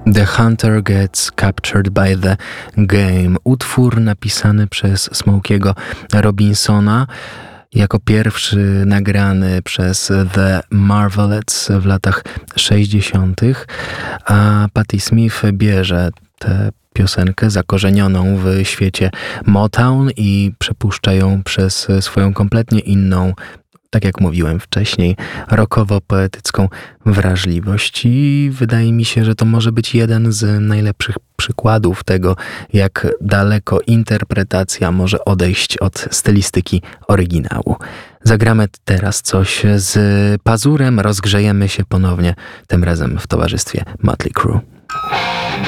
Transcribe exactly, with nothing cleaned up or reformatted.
The Hunter Gets Captured by the Game. Utwór napisany przez Smokiego Robinsona, jako pierwszy nagrany przez The Marvelettes w latach sześćdziesiątych, a Patti Smith bierze tę piosenkę zakorzenioną w świecie Motown i przepuszcza ją przez swoją kompletnie inną, tak jak mówiłem wcześniej, rockowo-poetycką wrażliwość, i wydaje mi się, że to może być jeden z najlepszych przykładów tego, jak daleko interpretacja może odejść od stylistyki oryginału. Zagramy teraz coś z Pazurem, rozgrzejemy się ponownie, tym razem w towarzystwie Motley Crue.